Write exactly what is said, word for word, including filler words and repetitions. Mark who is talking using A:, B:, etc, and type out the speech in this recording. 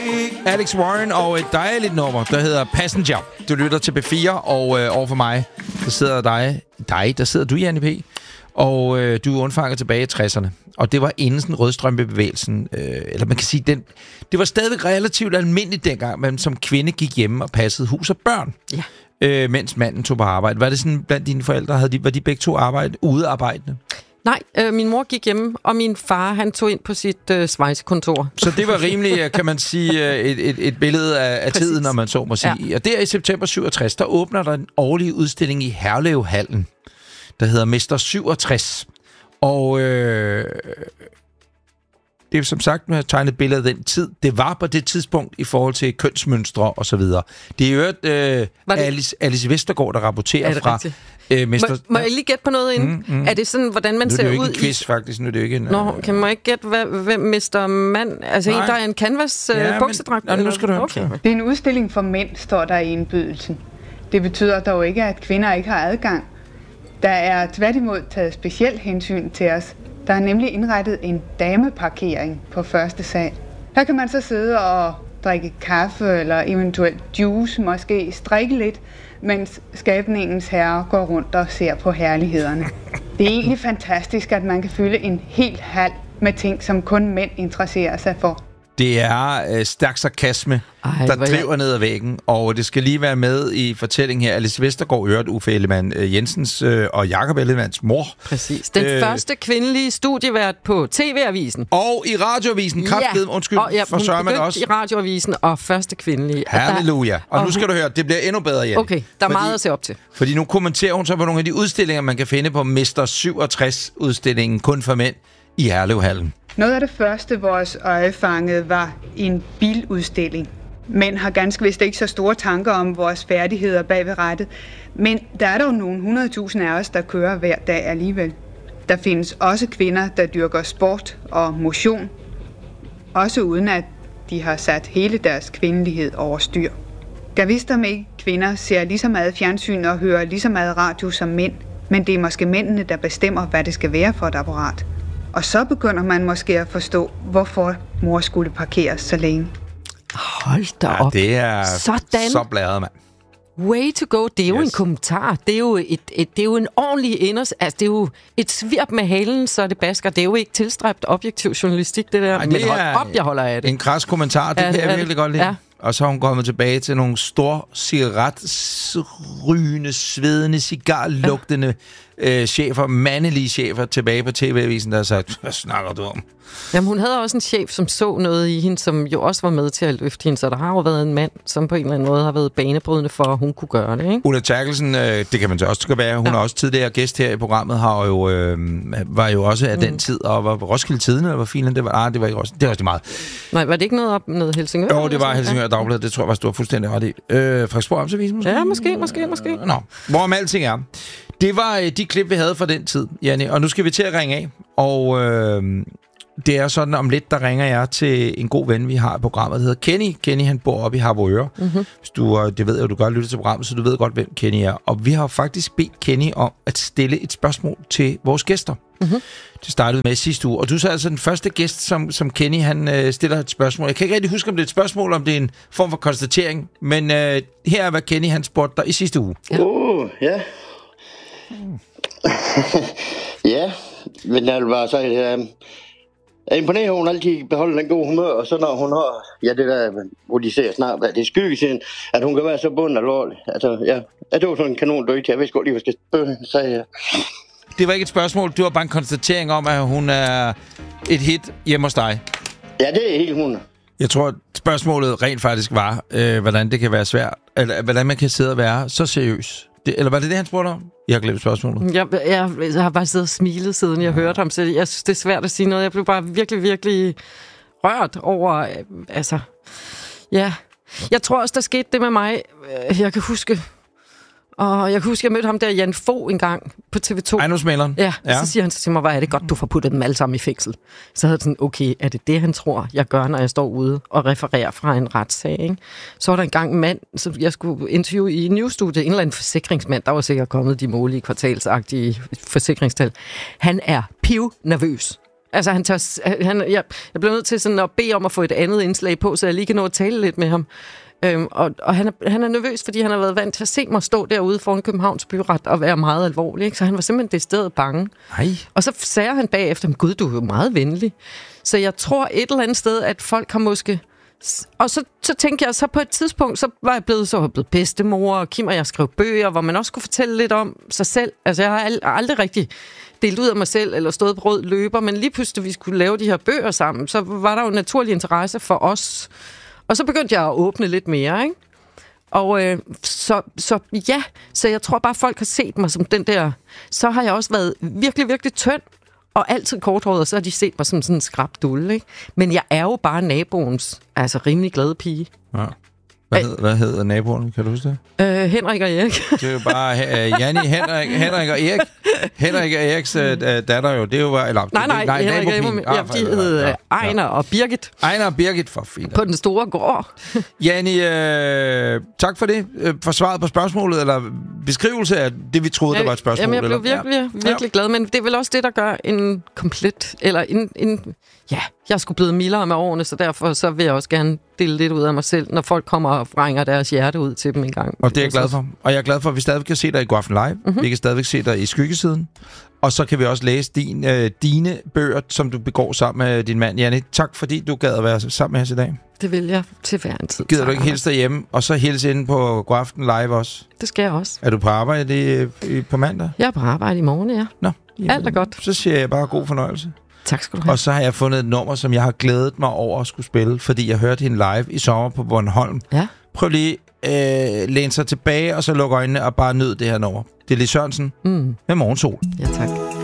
A: Alex Warren og et dejligt nummer, der hedder Passenger. Du lytter til B fire, og øh, overfor mig, der sidder dig, dig, der sidder du, Janne P. Og øh, du er undfanget tilbage i tresserne. Og det var inden sådan rødstrømpebevægelsen, øh, eller man kan sige, den, det var stadigvæk relativt almindeligt dengang, man som kvinde gik hjemme og passede hus og børn. Ja. Øh, mens manden tog på arbejde. Var det sådan blandt dine forældre, havde de, var de begge to arbejde, udearbejdende?
B: Nej, øh, min mor gik hjemme, og min far, han tog ind på sit øh, svejsekontor.
A: Så det var rimelig, kan man sige, et, et, et billede af, af tiden, når man så må sige. Ja. Og der i september syvogtres, der åbner der en årlig udstilling i Herlevhallen, der hedder Mester syvogtres. Og øh, det er som sagt, nu har jeg tegnet et billede af den tid. Det var på det tidspunkt i forhold til kønsmønstre og så videre. Det er jo øh, Alice, Alice Vestergaard, der rapporterer fra øh, Mester...
B: Må, må jeg lige gætte på noget inden? Mm, mm. Er det sådan, hvordan man ser ud?
A: Nu er det jo ikke en quiz, faktisk. Nu er det jo ikke en...
B: Nå, kan man ikke gætte, hvad, hvem mister mand? Altså nej. En, der er en canvas øh, ja, buksedragt?
A: Men, nu skal du
B: okay.
A: okay.
C: Det er en udstilling for mænd, står der i indbydelsen. Det betyder dog ikke, at kvinder ikke har adgang. Der er tværtimod taget specielt hensyn til os. Der er nemlig indrettet en dameparkering på første sal. Her kan man så sidde og drikke kaffe eller eventuelt juice, måske strikke lidt, mens skabningens herre går rundt og ser på herlighederne. Det er egentlig fantastisk, at man kan fylde en hel hal med ting, som kun mænd interesserer sig for.
A: Det er øh, stærk sarkasme, Ej, der driver jeg... ned ad væggen, og det skal lige være med i fortællingen her. Alice Vestergaard hørte Uffe Ellemann øh, Jensens øh, og Jakob Ellemanns mor.
B: Præcis. Den øh, første kvindelige studievært på T V-avisen.
A: Og i radioavisen. Kraftedeme, ja. Undskyld,
B: og, ja,
A: for sørger man også.
B: i radioavisen og første kvindelige.
A: Halleluja. Og, og nu skal du høre, det bliver endnu bedre, Jan.
B: Okay, der er fordi, meget at se op til.
A: Fordi nu kommenterer hun så på nogle af de udstillinger, man kan finde på Mester syvogtres-udstillingen, kun for mænd, i Herlevhallen.
C: Noget af det første, vores øje fangede, var en biludstilling. Mænd har ganske vist ikke så store tanker om vores færdigheder bag ved rattet, men der er dog nogle hundredtusind af os, der kører hver dag alligevel. Der findes også kvinder, der dyrker sport og motion, også uden at de har sat hele deres kvindelighed over styr. Der vidste om ikke kvinder ser lige så meget fjernsyn og hører lige så meget radio som mænd, men det er måske mændene, der bestemmer, hvad det skal være for et apparat. Og så begynder man måske at forstå, hvorfor mor skulle parkeres så længe.
B: Hold da
A: ja,
B: op.
A: Det er
B: sådan.
A: Så blæret, mand.
B: Way to go. Det er jo yes. en kommentar. Det er jo, et, et, det er jo en ordentlig inders... Altså, det er jo et svirp med halen, så det basker. Det er jo ikke tilstræbt objektiv journalistik, det der. Ej, det men hold op, jeg holder af det.
A: En kras kommentar, det ja, kan jeg virkelig godt lide. Ja. Og så har hun kommet tilbage til nogle store cigaretrygende, svedende, cigarlugtende ja. øh, chefer, mandelige chefer tilbage på T V-avisen, der har sagt, hvad snakker du om?
B: Jamen, hun havde også en chef, som så noget i hende, som jo også var med til at løfte hende, så der har jo været en mand, som på en eller anden måde har været banebrydende for, at hun kunne gøre det, ikke?
A: Ulla Terkelsen, øh, det kan man så også skal være, hun ja. er også tidligere gæst her i programmet, har jo, øh, var jo også af mm. den tid, og var Roskilde Tidende, eller hvor filen det var? Ah, det var ikke Roskilde, det var også meget.
B: Nej, var det ikke noget op noget Helsingør?
A: Jo, det var Helsingør ja. Dagblad, det tror jeg var stor fuldstændig ret i. Øh, Frederiksborg Amtsavisen måske?
B: Ja, måske, måske, måske.
A: Nå, hvorom alting er. Det var de klip, vi havde fra den tid, Janne, og nu skal vi til at ringe af, og... Øh, det er sådan, om lidt, der ringer jeg til en god ven, vi har i programmet, der hedder Kenny. Kenny, han bor oppe i Harboøre. Mm-hmm. Hvis du, det ved jeg, du godt lytter til programmet, så du ved godt, hvem Kenny er. Og vi har faktisk bedt Kenny om at stille et spørgsmål til vores gæster. Mm-hmm. Det startede med sidste uge. Og du er så altså den første gæst, som, som Kenny, han øh, stiller et spørgsmål. Jeg kan ikke rigtig huske, om det er et spørgsmål, om det er en form for konstatering. Men øh, her er, hvad Kenny, han spurgte dig i sidste uge.
D: Åh, oh, ja. Mm. ja, men jeg vil bare sige... Øh, Jeg imponerer, hun altid beholder den gode humør, og så når hun har, ja det der, hvor de ser snart, hvad det er skyggesiden, at hun kan være så bund alvorlig. Altså, ja, det var sådan en kanon døg til, jeg vidste godt lige, hvad jeg skal spørge, sagde jeg.
A: Det var ikke et spørgsmål, det var bare en konstatering om, at hun er et hit hjemme hos dig.
D: Ja, det er helt hundrede.
A: Jeg tror, spørgsmålet rent faktisk var, øh, hvordan det kan være svært, eller hvordan man kan sidde og være så seriøs. Det, eller var det det, han spurgte om? Jeg har glemt spørgsmålet.
B: Jeg, jeg, jeg har bare siddet og smilet, siden jeg hørte ham, så jeg synes, det er svært at sige noget. Jeg blev bare virkelig, virkelig rørt over... Altså, ja. Jeg tror også, der skete det med mig. Jeg kan huske... Og jeg kan huske, jeg mødte ham der, Jan Fogh, en gang på T V to.
A: Ejendomsmæleren?
B: Ja, ja, så siger han til mig, hvad er det godt, du får puttet dem alle sammen i fængsel. Så havde jeg sådan, okay, er det det, han tror, jeg gør, når jeg står ude og refererer fra en retssag, ikke? Så var der engang en mand, som jeg skulle interviewe i Newsstudiet, en eller anden forsikringsmand, der var sikkert kommet de målige kvartalsagtige forsikringstal. Han er piv nervøs, Altså, han tør, han, jeg, jeg blev nødt til sådan at bede om at få et andet indslag på, så jeg lige kan nå at tale lidt med ham. Øhm, og og han, er, han er nervøs, fordi han har været vant til at se mig stå derude foran Københavns Byret og være meget alvorlig. Ikke? Så han var simpelthen decideret bange.
A: Nej.
B: Og så sagde han bagefter, gud, du er jo meget venlig. Så jeg tror et eller andet sted, at folk har måske... Og så, så tænkte jeg, så på et tidspunkt, så var jeg blevet, så var jeg blevet bedstemor, og Kim og jeg skrev bøger, hvor man også kunne fortælle lidt om sig selv. Altså, jeg har ald- aldrig rigtig delt ud af mig selv, eller stået på rød løber, men lige pludselig, vi skulle lave de her bøger sammen, så var der jo en naturlig interesse for os. Og så begyndte jeg at åbne lidt mere, ikke? Og øh, så, så ja, så jeg tror bare, folk har set mig som den der... Så har jeg også været virkelig, virkelig tynd, og altid korthåret, og så har de set mig som sådan en skrabdulle, ikke? Men jeg er jo bare naboens, altså rimelig glade pige.
A: Ja. Hvad, hed, hvad hedder naboen? Kan du huske det?
B: Øh, Henrik og Erik.
A: Det er jo bare uh, Janni, Henrik, Henrik og Erik. Henrik og Eriks uh, datter jo, det er jo bare... Eller,
B: nej, nej,
A: nej
B: Henrik og Erik, ja, de hed ja, Ejner ja. og Birgit.
A: Ejner og Birgit, for fint.
B: På den store gård.
A: Janni, uh, tak for det. Uh, for svaret på spørgsmålet, eller beskrivelse af det, vi troede, ja, der var et spørgsmål.
B: Jamen, jeg blev
A: eller?
B: virkelig, ja. virkelig glad, men det er vel også det, der gør en komplet... Eller en... en ja, jeg er sgu blevet mildere med årene, så derfor så vil jeg også gerne dele lidt ud af mig selv, når folk kommer og frænger deres hjerte ud til dem en gang.
A: Og det er jeg glad for. Og jeg er glad for, at vi stadig kan se dig i Godaften Live. Mm-hmm. Vi kan stadigvæk se dig i Skyggesiden. Og så kan vi også læse din, øh, dine bøger, som du begår sammen med din mand, Janni. Tak, fordi du gad at være sammen med os i dag.
B: Det vil jeg til hver en tid.
A: Gider du ikke hilse derhjemme, og så hilse inde på Godaften Live også?
B: Det skal jeg også.
A: Er du på arbejde i, i, på mandag?
B: Jeg er på arbejde i morgen, ja.
A: Nå. Jamen,
B: alt er godt.
A: Så siger jeg bare god fornøjelse.
B: Tak skal du have.
A: Og så har jeg fundet et nummer, som jeg har glædet mig over at skulle spille, fordi jeg hørte hende live i sommer på Bornholm.
B: Ja.
A: Prøv lige at øh, læne sig tilbage, og så lukke øjnene og bare nyd det her nummer. Det er Lis Sørensen
B: mm.
A: med Morgensol.
B: Ja, tak.